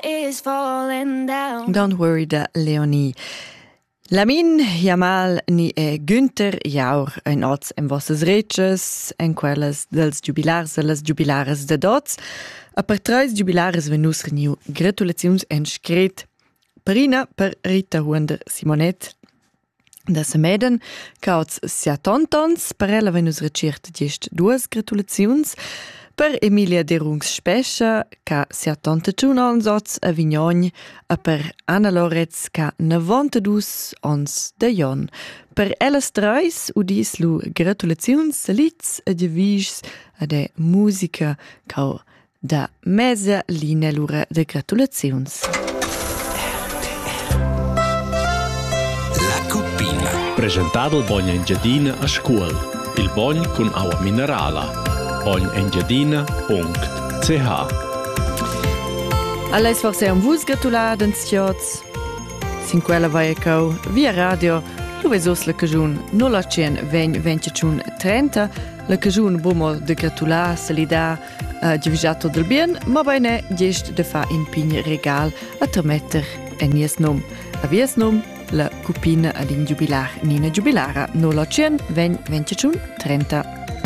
is falling down. Don't worry da Leonie. Lamin, Jamal ni Günther Jaur ein oz en vossas reches, en quelles dels jubilars e las jubilares de dots. A per 3 jubilares venus reniu gratulaziuns en scret. Perina per Rita Hunder Simonet da Semeden, cauts sia tontons, per ella venus reciert gest 2 gratulaziuns. Per Emilia Derungs Spescha, ca sia tonta tschunons oz a Vignogn, a per Anna Loretz, ca 92 ons de Jon. Per ellas treis udis lu gratulaziuns, salits e devigs a de musica, cau da mesa linea lura de gratulaziuns. La Cupina. Presentato il Bogna Engiadina a scuol. Il Bogn con aua minerala. bognengiadina.ch. Alles forse un vus gratuladens tiots. Sin quella vai cau via radio, lu vesos la cagiun no la cien vegn 30, la cagiun bomo de gratular salida divisato del bien, ma bene gest de fa in pign regal a trametter en nies nom. A vies nom la cupina ad in jubilar nina jubilara no la cien vegn 30.